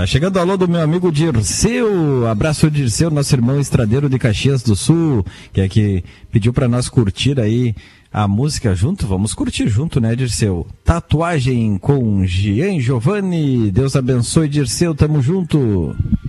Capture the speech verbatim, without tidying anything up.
Tá chegando o alô do meu amigo Dirceu. Abraço, Dirceu, nosso irmão estradeiro de Caxias do Sul, que é que pediu para nós curtir aí a música junto. Vamos curtir junto, né, Dirceu? Tatuagem com Gian Giovanni. Deus abençoe, Dirceu, tamo junto.